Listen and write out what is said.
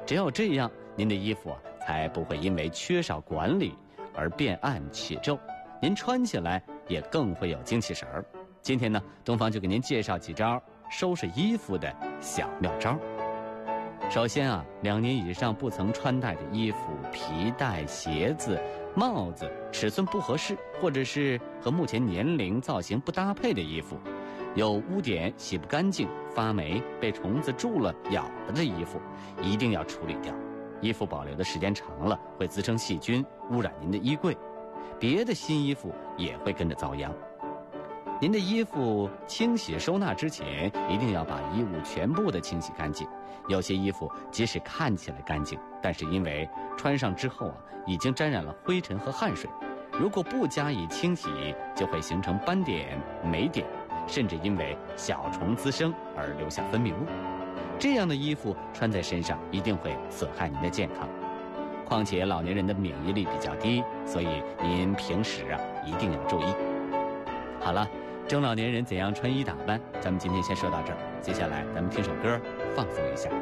只有这样，您的衣服才不会因为缺少管理而变暗起皱，您穿起来也更会有精气神儿。今天呢，东方就给您介绍几招收拾衣服的小妙招。首先2年以上不曾穿戴的衣服、皮带、鞋子、帽子尺寸不合适，或者是和目前年龄造型不搭配的衣服，有污点、洗不干净、发霉、被虫子蛀了、咬了的衣服，一定要处理掉。衣服保留的时间长了，会滋生细菌，污染您的衣柜，别的新衣服也会跟着遭殃。您的衣服清洗收纳之前，一定要把衣物全部的清洗干净。有些衣服即使看起来干净，但是因为穿上之后已经沾染了灰尘和汗水，如果不加以清洗，就会形成斑点、霉点，甚至因为小虫滋生而留下分泌物。这样的衣服穿在身上一定会损害您的健康。况且老年人的免疫力比较低，所以您平时一定要注意。好了，中老年人怎样穿衣打扮，咱们今天先说到这儿。接下来咱们听首歌放松一下。